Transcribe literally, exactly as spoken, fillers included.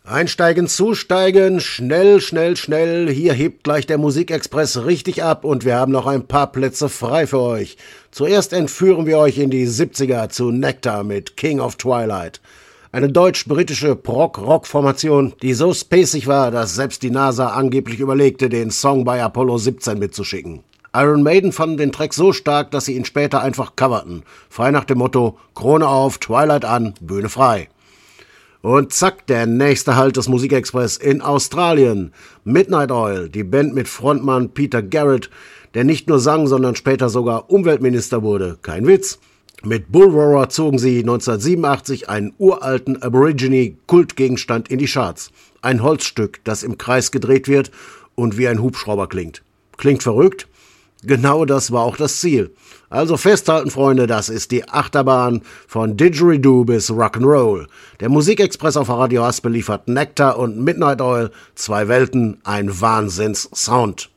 Einsteigen, zusteigen, schnell, schnell, schnell. Hier hebt gleich der Musikexpress richtig ab und wir haben noch ein paar Plätze frei für euch. Zuerst entführen wir euch in die siebziger zu Nectar mit King of Twilight. Eine deutsch-britische Prog-Rock-Formation, die so spacig war, dass selbst die NASA angeblich überlegte, den Song bei Apollo siebzehn mitzuschicken. Iron Maiden fanden den Track so stark, dass sie ihn später einfach coverten. Frei nach dem Motto, Krone auf, Twilight an, Bühne frei. Und zack, der nächste Halt des Musikexpress in Australien. Midnight Oil, die Band mit Frontmann Peter Garrett, der nicht nur sang, sondern später sogar Umweltminister wurde. Kein Witz. Mit Bull Roarer zogen sie neunzehnhundertsiebenundachtzig einen uralten Aborigine-Kultgegenstand in die Charts. Ein Holzstück, das im Kreis gedreht wird und wie ein Hubschrauber klingt. Klingt verrückt? Genau das war auch das Ziel. Also festhalten, Freunde, das ist die Achterbahn von Didgeridoo bis Rock'n'Roll. Der Musikexpress auf Radio Haspel liefert Nectar und Midnight Oil, zwei Welten, ein Wahnsinns-Sound.